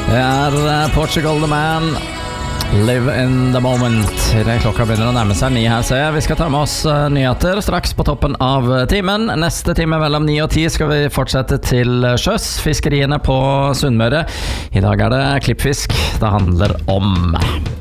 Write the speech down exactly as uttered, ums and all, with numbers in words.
Det er Portugal The Man, Live in the Moment. Klokka begynner å nærme seg ni her, ser jeg. Vi skal ta med oss nyheter straks på toppen av timen. Neste time mellom ni og ti skal vi fortsette til sjøs, fiskeriene på Sunnmøre. I dag er det klippfisk det handler om.